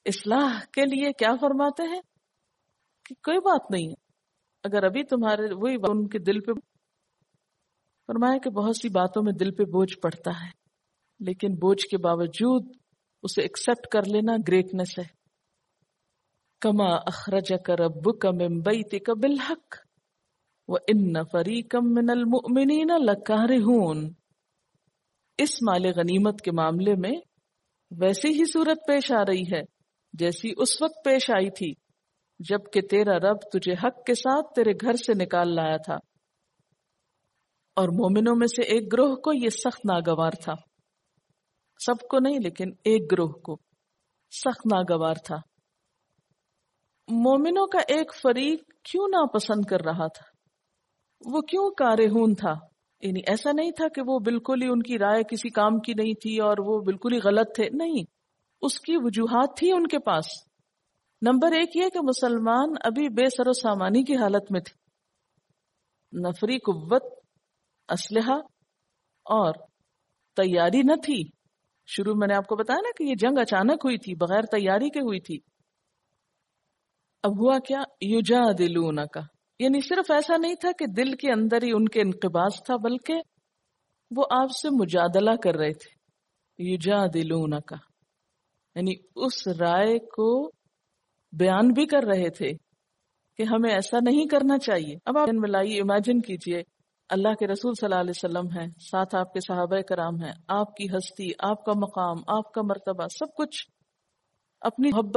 اصلاح کے لیے کیا فرماتے ہیں کہ کوئی بات نہیں ہے، اگر ابھی تمہارے وہی ان کے دل پہ، فرمایا کہ بہت سی باتوں میں دل پہ بوجھ پڑتا ہے، لیکن بوجھ کے باوجود اسے ایکسپٹ کر لینا گریٹنس ہے. کما اخرجک ربک من بیتک بالحق وان فریقا من المؤمنین لکارہون. اس مال غنیمت کے معاملے میں ویسی ہی صورت پیش آ رہی ہے جیسی اس وقت پیش آئی تھی جب کہ تیرا رب تجھے حق کے ساتھ تیرے گھر سے نکال لایا تھا، اور مومنوں میں سے ایک گروہ کو یہ سخت ناگوار تھا، سب کو نہیں لیکن ایک گروہ کو سخت ناگوار تھا. مومنوں کا ایک فریق کیوں ناپسند کر رہا تھا، وہ کیوں کارہون تھا؟ یعنی ایسا نہیں تھا کہ وہ بالکل ہی ان کی رائے کسی کام کی نہیں تھی اور وہ بالکل ہی غلط تھے، نہیں، اس کی وجوہات تھی ان کے پاس. نمبر ایک یہ کہ مسلمان ابھی بے سر و سامانی کی حالت میں تھے، نفری قوت، اسلحہ اور تیاری نہ تھی. شروع میں نے آپ کو بتایا نا کہ یہ جنگ اچانک ہوئی تھی، بغیر تیاری کے ہوئی تھی. اب ہوا کیا؟ یجادلونک، یعنی صرف ایسا نہیں تھا کہ دل کے اندر ہی ان کے انقباض تھا، بلکہ وہ آپ سے مجادلہ کر رہے تھے. یجادلونک یعنی اس رائے کو بیان بھی کر رہے تھے کہ ہمیں ایسا نہیں کرنا چاہیے. اب آپ ملائیے، امیجن کیجئے اللہ کے رسول صلی اللہ علیہ وسلم ہیں، ساتھ آپ کے صحابہ کرام ہیں، آپ کی ہستی، آپ کا مقام، آپ کا مرتبہ، سب کچھ اپنی محبت